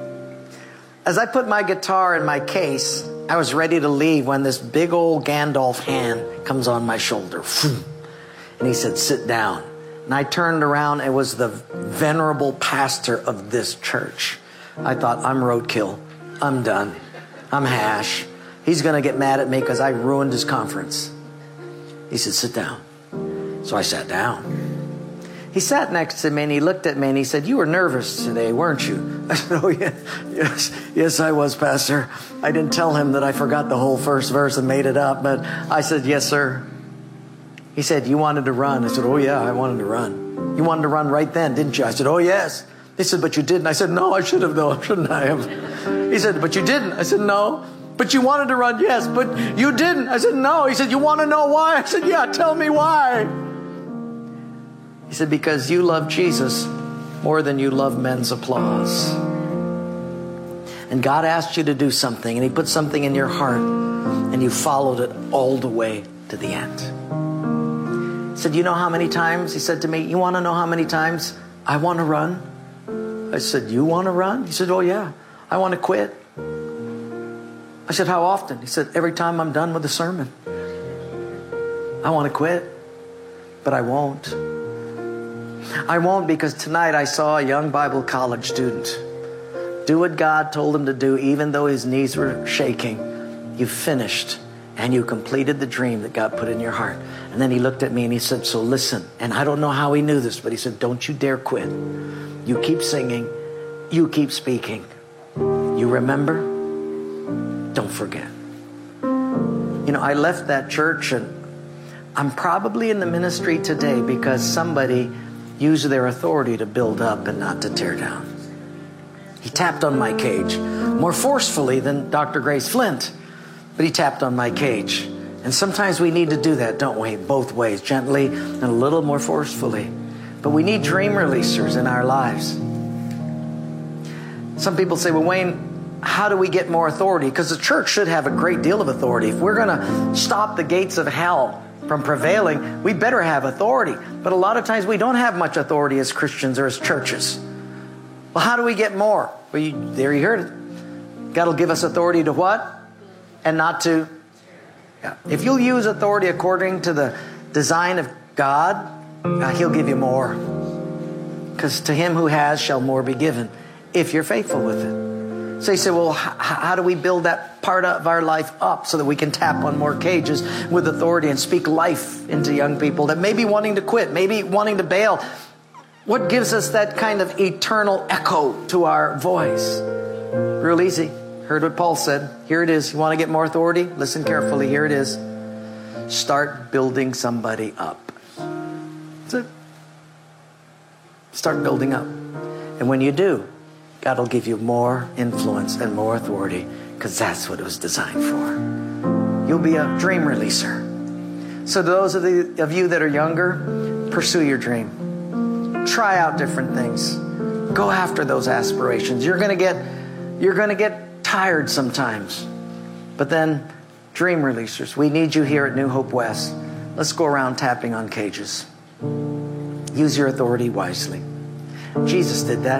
As I put my guitar in my case, I was ready to leave when this big old Gandalf hand comes on my shoulder. And he said, sit down. And I turned around. It was the venerable pastor of this church. I thought, I'm roadkill. I'm done. I'm hash. He's going to get mad at me because I ruined his conference. He said, sit down. So I sat down. He sat next to me and he looked at me and he said, you were nervous today, weren't you? I said, oh, yeah. Yes, yes, I was, Pastor. I didn't tell him that I forgot the whole first verse and made it up, but I said, yes, sir. He said, you wanted to run. I said, oh, yeah, I wanted to run. You wanted to run right then, didn't you? I said, oh, yes. He said, but you didn't. I said, no, I should have, though. Shouldn't I have? He said, but you didn't. I said, no. But you wanted to run, yes, but you didn't. I said, no. He said, you want to know why? I said, yeah, tell me why. He said, because you love Jesus more than you love men's applause. And God asked you to do something, and he put something in your heart, and you followed it all the way to the end. He said, you know how many times? He said to me, you want to know how many times I want to run? I said, you want to run? He said, oh, yeah, I want to quit. I said, how often? He said, every time I'm done with the sermon. I want to quit, but I won't. I won't because tonight I saw a young Bible college student do what God told him to do, even though his knees were shaking. You finished and you completed the dream that God put in your heart. And then he looked at me and he said, so listen. And I don't know how he knew this, but he said, don't you dare quit. You keep singing. You keep speaking. You remember? Don't forget. You know, I left that church and I'm probably in the ministry today because somebody used their authority to build up and not to tear down. He tapped on my cage more forcefully than Doctor Grace Flint, but he tapped on my cage. And sometimes we need to do that, don't we? Both ways, gently and a little more forcefully. But we need dream releasers in our lives. Some people say, well, Wayne, how do we get more authority? Because the church should have a great deal of authority. If we're going to stop the gates of hell from prevailing, we better have authority. But a lot of times we don't have much authority as Christians or as churches. Well, how do we get more? Well, you, there you heard it. God will give us authority to what? And not to. Yeah. If you'll use authority according to the design of God, uh, he'll give you more. Because to him who has shall more be given, if you're faithful with it. So you say, well, h- how do we build that part of our life up so that we can tap on more cages with authority and speak life into young people that may be wanting to quit, maybe wanting to bail? What gives us that kind of eternal echo to our voice? Real easy. Heard what Paul said. Here it is. You want to get more authority? Listen carefully. Here it is. Start building somebody up. That's it. Start building up. And when you do, God will give you more influence and more authority because that's what it was designed for. You'll be a dream releaser. So those of, the, of you that are younger, pursue your dream. Try out different things. Go after those aspirations. You're going to get, you're going to get tired sometimes. But then, dream releasers, we need you here at New Hope West. Let's go around tapping on cages. Use your authority wisely. Jesus did that.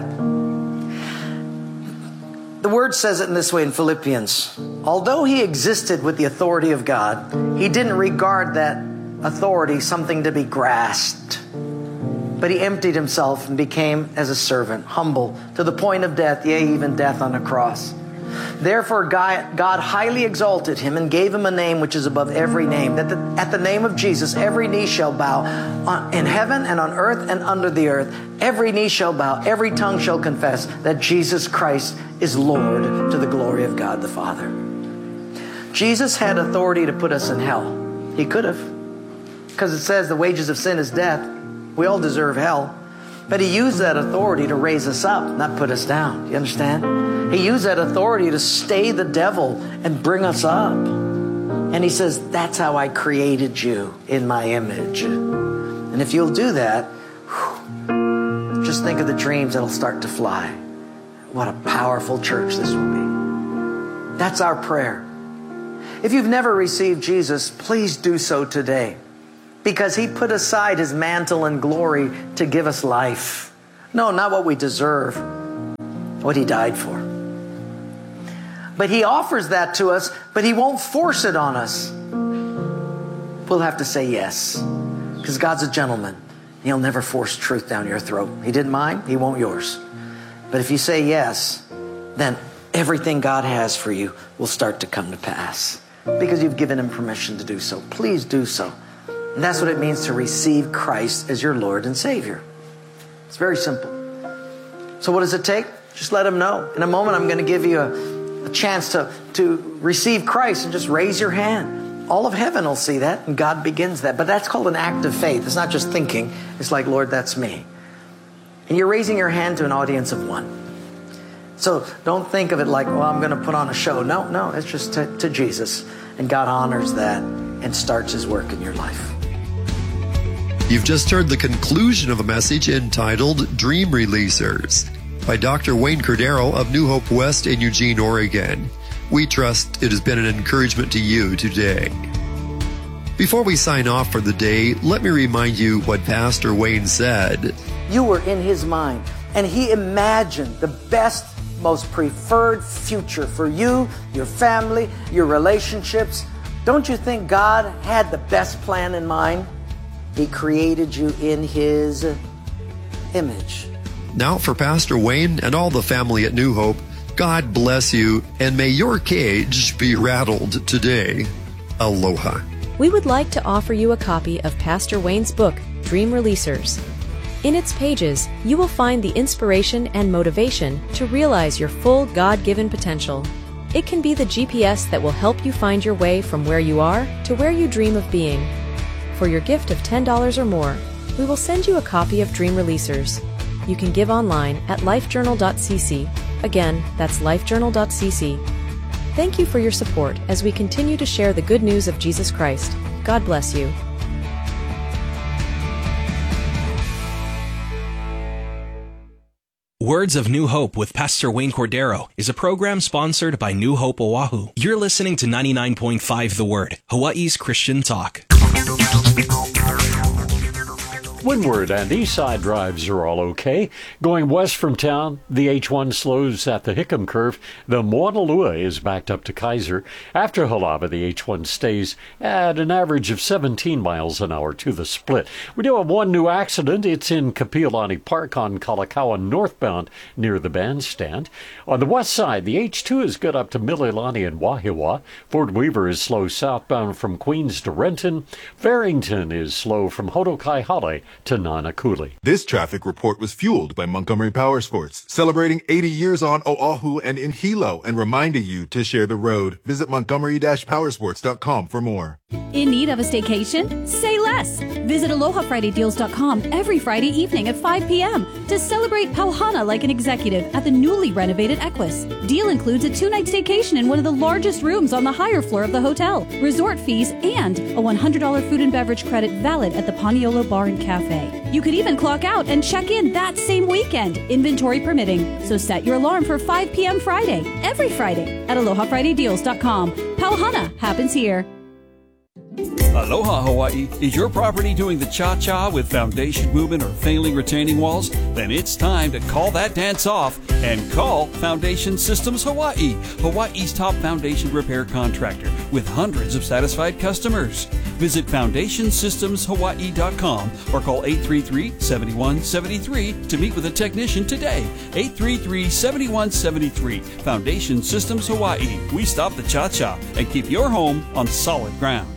The word says it in this way in Philippians. Although he existed with the authority of God, he didn't regard that authority something to be grasped. But he emptied himself and became as a servant, humble to the point of death, yea, even death on a cross. Therefore God highly exalted him and gave him a name which is above every name, that the, at the name of Jesus every knee shall bow, on, in heaven and on earth and under the earth. Every knee shall bow, every tongue shall confess that Jesus Christ is Lord, to the glory of God the Father. Jesus had authority to put us in hell. He could have, because it says the wages of sin is death. We all deserve hell. But he used that authority to raise us up, not put us down. You understand? He used that authority to stay the devil and bring us up. And he says, that's how I created you, in my image. And if you'll do that, whew, just think of the dreams that'll start to fly. What a powerful church this will be. That's our prayer. If you've never received Jesus, please do so today, because he put aside his mantle and glory to give us life. No, not what we deserve, what he died for. But he offers that to us, but he won't force it on us. We'll have to say yes, because God's a gentleman. He'll never force truth down your throat. He didn't mine, he won't yours. But if you say yes, then everything God has for you will start to come to pass, because you've given him permission to do so. Please do so. And that's what it means to receive Christ as your Lord and Savior. It's very simple. So what does it take? Just let him know. In a moment, I'm going to give you a, a chance to, to receive Christ, and just raise your hand. All of heaven will see that, and God begins that. But that's called an act of faith. It's not just thinking. It's like, Lord, that's me. And you're raising your hand to an audience of one. So don't think of it like, well, I'm going to put on a show. No, no, it's just to, to Jesus. And God honors that and starts his work in your life. You've just heard the conclusion of a message entitled Dream Releasers by Doctor Wayne Cordero of New Hope West in Eugene, Oregon. We trust it has been an encouragement to you today. Before we sign off for the day, let me remind you what Pastor Wayne said. You were in his mind, and he imagined the best, most preferred future for you, your family, your relationships. Don't you think God had the best plan in mind? He created you in his image. Now for Pastor Wayne and all the family at New Hope, God bless you, and may your cage be rattled today. Aloha. We would like to offer you a copy of Pastor Wayne's book, Dream Releasers. In its pages, you will find the inspiration and motivation to realize your full God-given potential. It can be the G P S that will help you find your way from where you are to where you dream of being. For your gift of ten dollars or more, we will send you a copy of Dream Releasers. You can give online at lifejournal dot c c. Again, that's lifejournal dot c c. Thank you for your support as we continue to share the good news of Jesus Christ. God bless you. Words of New Hope with Pastor Wayne Cordero is a program sponsored by New Hope Oahu. You're listening to ninety-nine point five The Word, Hawaii's Christian talk. Windward and east side drives are all okay. Going west from town, the H one slows at the Hickam curve. The Moanalua is backed up to Kaiser. After Halawa, the H one stays at an average of seventeen miles an hour to the split. We do have one new accident. It's in Kapiolani Park on Kalakaua northbound near the bandstand. On the west side, the H two is good up to Mililani and Wahiawa. Fort Weaver is slow southbound from Queens to Renton. Farrington is slow from Hotokaihale to Nanakuli. This traffic report was fueled by Montgomery Power Sports, celebrating eighty years on Oahu and in Hilo, and reminding you to share the road. Visit montgomery dash powersports dot com for more. In need of a staycation? Say less. Visit aloha friday deals dot com every Friday evening at five p.m. to celebrate Pauhana like an executive at the newly renovated Equus. Deal includes a two-night staycation in one of the largest rooms on the higher floor of the hotel, resort fees, and a one hundred dollars food and beverage credit valid at the Paniolo Bar and Cafe. You could even clock out and check in that same weekend, inventory permitting. So set your alarm for five p.m. Friday, every Friday, at aloha friday deals dot com. Pauhana happens here. Aloha Hawaii. Is your property doing the cha-cha with foundation movement or failing retaining walls? Then it's time to call that dance off and call Foundation Systems Hawaii, Hawaii's top foundation repair contractor with hundreds of satisfied customers. Visit foundation systems hawaii dot com or call eight three three, seven one seven three to meet with a technician today. eight three three, seven one seven three. Foundation Systems Hawaii. We stop the cha-cha and keep your home on solid ground.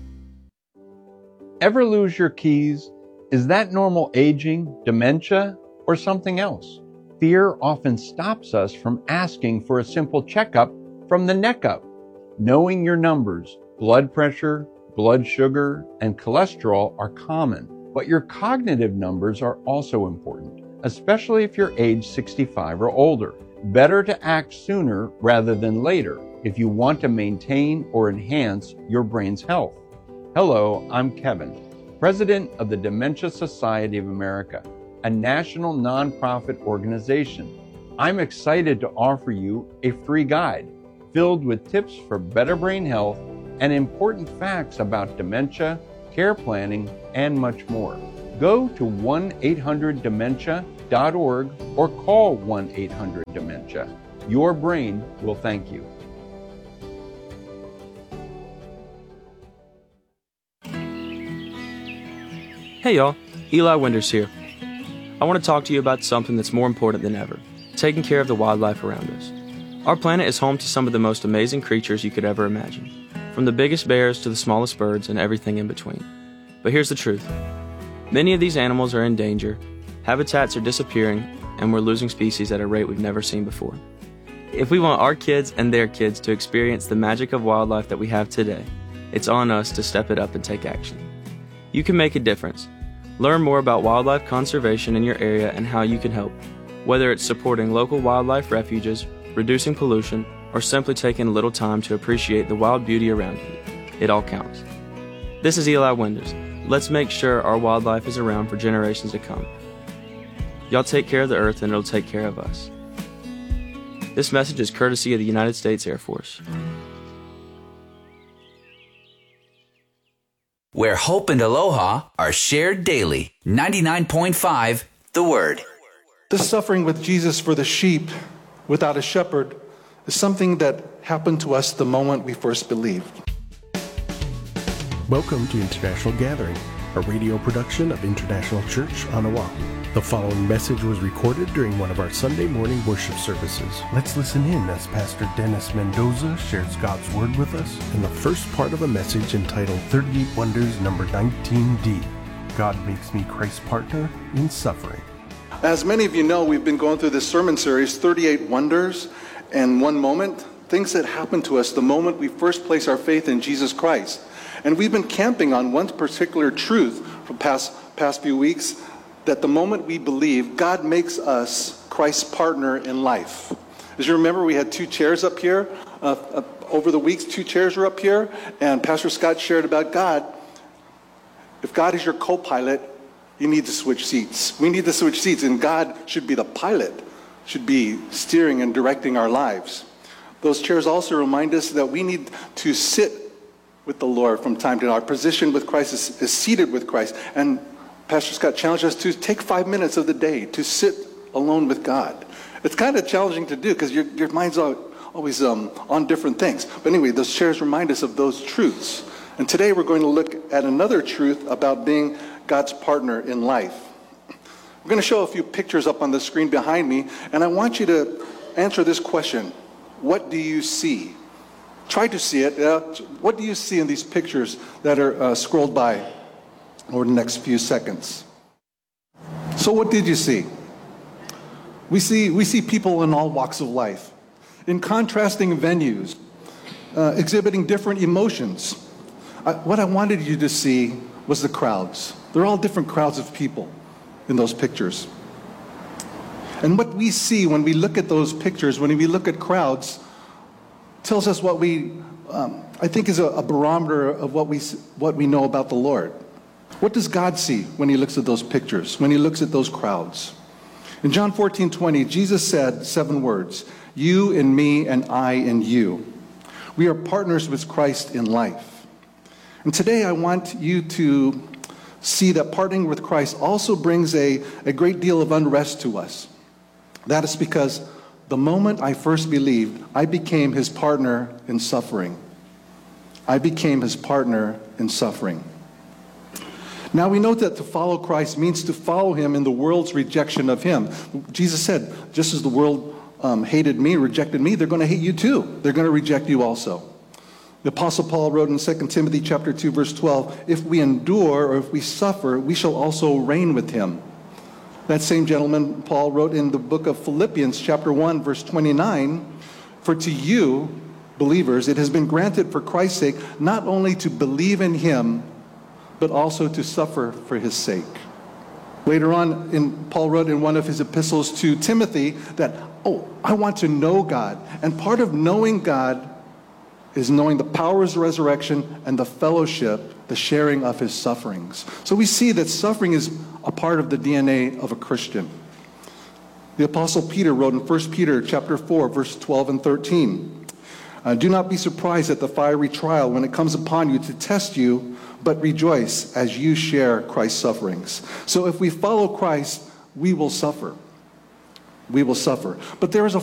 Ever lose your keys? Is that normal aging, dementia, or something else? Fear often stops us from asking for a simple checkup from the neck up. Knowing your numbers, blood pressure, blood sugar, and cholesterol are common, but your cognitive numbers are also important, especially if you're age sixty-five or older. Better to act sooner rather than later. if you want to maintain or enhance your brain's health. Hello, I'm Kevin, President of the Dementia Society of America, a national nonprofit organization. I'm excited to offer you a free guide filled with tips for better brain health and important facts about dementia, care planning, and much more. Go to one eight hundred dementia dot org or call one eight hundred dementia. Your brain will thank you. Hey y'all, Eli Winders here. I want to talk to you about something that's more important than ever, taking care of the wildlife around us. Our planet is home to some of the most amazing creatures you could ever imagine, from the biggest bears to the smallest birds and everything in between. But here's the truth. Many of these animals are in danger, habitats are disappearing, and we're losing species at a rate we've never seen before. If we want our kids and their kids to experience the magic of wildlife that we have today, it's on us to step it up and take action. You can make a difference. Learn more about wildlife conservation in your area and how you can help, whether it's supporting local wildlife refuges, reducing pollution, or simply taking a little time to appreciate the wild beauty around you. It all counts. This is Eli Winders. Let's make sure our wildlife is around for generations to come. Y'all take care of the earth and it'll take care of us. This message is courtesy of the United States Air Force. Where hope and aloha are shared daily. ninety-nine point five, The Word. The suffering with Jesus for the sheep without a shepherd is something that happened to us the moment we first believed. Welcome to International Gathering, a radio production of International Church on Oahu. The following message was recorded during one of our Sunday morning worship services. Let's listen in as Pastor Dennis Mendoza shares God's Word with us in the first part of a message entitled thirty-eight Wonders, number nineteen D. God makes me Christ's partner in suffering. As many of you know, we've been going through this sermon series, thirty-eight Wonders and One Moment, things that happen to us the moment we first place our faith in Jesus Christ. And we've been camping on one particular truth for past past few weeks, that the moment we believe, God makes us Christ's partner in life. As you remember, we had two chairs up here. Uh, uh, over the weeks, two chairs were up here, and Pastor Scott shared about God. If God is your co-pilot, you need to switch seats. We need to switch seats, and God should be the pilot, should be steering and directing our lives. Those chairs also remind us that we need to sit with the Lord from time to time. Our position with Christ is, is seated with Christ. And Pastor Scott challenged us to take five minutes of the day to sit alone with God. It's kind of challenging to do because your, your mind's always um, on different things. But anyway, those chairs remind us of those truths. And today we're going to look at another truth about being God's partner in life. We're going to show a few pictures up on the screen behind me, and I want you to answer this question. What do you see? Try to see it. Uh, what do you see in these pictures that are uh, scrolled by over the next few seconds? So what did you see? We see, we see people in all walks of life, in contrasting venues, uh, exhibiting different emotions. I, what I wanted you to see was the crowds. They're all different crowds of people in those pictures. And what we see when we look at those pictures, when we look at crowds, tells us what we, um, I think, is a, a barometer of what we, what we know about the Lord. What does God see when he looks at those pictures, when he looks at those crowds? In John fourteen twenty, Jesus said seven words, you in me and I in you. We are partners with Christ in life. And today I want you to see that partnering with Christ also brings a, a great deal of unrest to us. That is because the moment I first believed, I became his partner in suffering. I became his partner in suffering. Now we know that to follow Christ means to follow him in the world's rejection of him. Jesus said, just as the world um, hated me, rejected me, they're going to hate you too. They're going to reject you also. The Apostle Paul wrote in Second Timothy chapter two, verse twelve, if we endure or if we suffer, we shall also reign with him. That same gentleman, Paul, wrote in the book of Philippians chapter one, verse twenty-nine, for to you, believers, it has been granted for Christ's sake, not only to believe in him, but also to suffer for his sake. Later on, in, Paul wrote in one of his epistles to Timothy that, oh, I want to know God. And part of knowing God is knowing the power of his resurrection and the fellowship, the sharing of his sufferings. So we see that suffering is a part of the D N A of a Christian. The Apostle Peter wrote in First Peter chapter four, verse twelve and thirteen, uh, do not be surprised at the fiery trial when it comes upon you to test you, but rejoice as you share Christ's sufferings. So if we follow Christ, we will suffer. We will suffer. But there is a